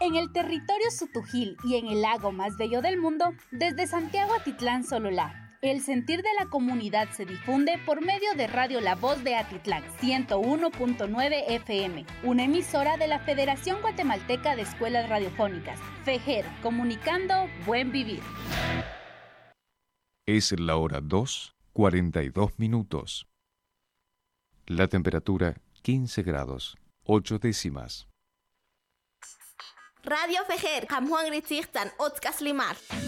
En el territorio Sutujil y en el lago más bello del mundo, desde Santiago Atitlán Sololá. El sentir de la comunidad se difunde por medio de Radio La Voz de Atitlán, 101.9 FM, una emisora de la Federación Guatemalteca de Escuelas Radiofónicas, FEGER, comunicando buen vivir. Es la hora 2:42. La temperatura 15 grados, 8 décimas. Radio FEGER, Juan Gritzigtan, Otzkas Limar.